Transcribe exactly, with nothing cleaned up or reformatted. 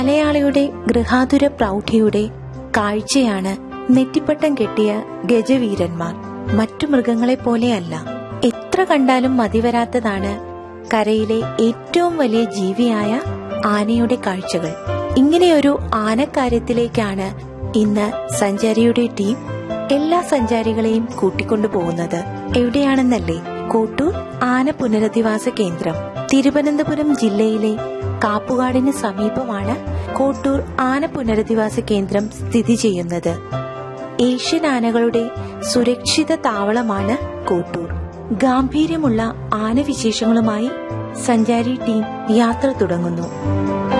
മലയാളിയുടെ ഗൃഹാതുര പ്രൗഢിയുടെ കാഴ്ചയാണ് നെറ്റിപ്പട്ടം കെട്ടിയ ഗജവീരന്മാർ. മറ്റു മൃഗങ്ങളെ പോലെയല്ല. എത്ര കണ്ടാലും മതിവരാത്തതാണ് കരയിലെ ഏറ്റവും വലിയ ജീവിയായ ആനയുടെ കാഴ്ചകൾ. ഇങ്ങനെയൊരു ആനക്കാര്യത്തിലേക്കാണ് ഇന്ന് സഞ്ചാരിയുടെ ടീം എല്ലാ സഞ്ചാരികളെയും കൂട്ടിക്കൊണ്ടുപോകുന്നത്. എവിടെയാണെന്നല്ലേ? കോട്ടൂർ ആന പുനരധിവാസ കേന്ദ്രം. തിരുവനന്തപുരം ജില്ലയിലെ കാപ്പുകാടിന് സമീപമാണ് കോട്ടൂർ ആന പുനരധിവാസ കേന്ദ്രം സ്ഥിതി ചെയ്യുന്നത്. ഏഷ്യൻ ആനകളുടെ സുരക്ഷിത താവളമാണ് കോട്ടൂർ. ഗാംഭീര്യമുള്ള ആനവിശേഷങ്ങളുമായി സഞ്ചാരി ടീം യാത്ര തുടങ്ങുന്നു.